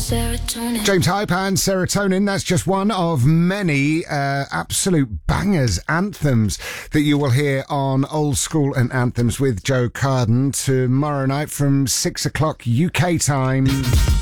Serotonin. James Hype and Serotonin, that's just one of many absolute bangers, anthems that you will hear on Old School and Anthems with Joe Carden tomorrow night from 6 o'clock UK time.